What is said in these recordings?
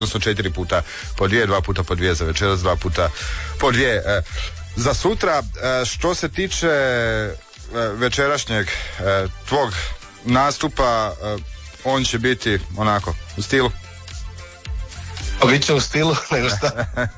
odnosno 4 puta po 2, 2 puta po 2 za večeras, 2 puta po 2 za sutra. Što se tiče večerašnjeg tvog nastupa, on će biti onako u stilu. Biće u stilu, nego šta?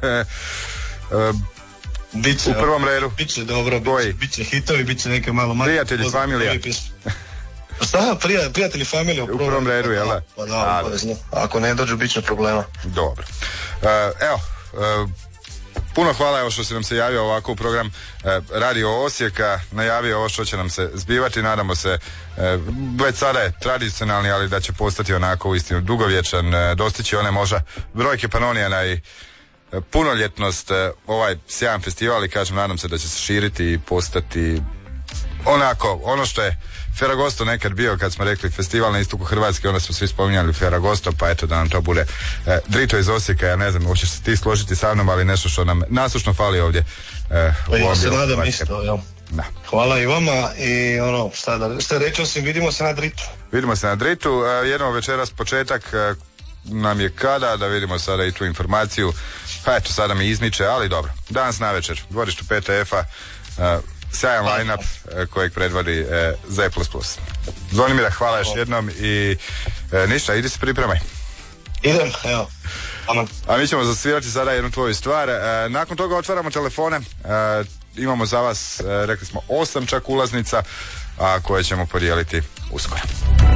Biće, u prvom redu. Biće dobro, biće hitovi, biće neke malo manje. Prijatelji, familija. Šta? Prijatelji, familija u prvom redu, jel da? Pa da, ako ne dođu, bit će problema. Dobro. Evo, puno hvala evo što si nam se javio ovako u program Radio Osijeka, najavio ovo što će nam se zbivati, nadamo se, već sada je tradicionalni, ali da će postati onako uistinu dugovječan, dostići one možda brojke Panonijana i punoljetnost, ovaj sjajan festival, i kažem, nadam se da će se širiti i postati onako, ono što je Ferragosto nekad bio, kad smo rekli festival na istoku Hrvatske, onda smo svi spominjali Ferragosto, pa eto da nam to bude Drito iz Osijeka. Ja ne znam, hoćeš se ti složiti sa mnom, ali nešto što nam nasušno fali ovdje ja se nadam isto, jel? Da. Hvala i vama i ono, šta reći osim, vidimo se na Dritu. Vidimo se na Dritu, jednom večeras početak nam je kada, da vidimo sada i tu informaciju, pa eto sada mi izmiče, ali dobro, danas na večer, dvorištu PTF-a, sjajan line-up kojeg predvodi Z++. Zvonimira, hvala još jednom i ništa, idi se pripremaj. Idem, evo. Aman. A mi ćemo zasvirati sada jednu tvoju stvar. Nakon toga otvaramo telefone. Imamo za vas, rekli smo, 8 čak ulaznica, a koje ćemo podijeliti uskoro.